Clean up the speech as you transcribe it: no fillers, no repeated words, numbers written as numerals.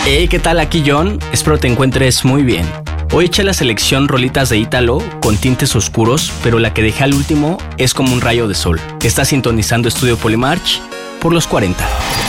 Hey, ¿qué tal? Aquí John, espero te encuentres muy bien. Hoy eché la selección rolitas de Ítalo con tintes oscuros, pero la que dejé al último es como un rayo de sol. Está sintonizando Estudio Polymarch por los 40.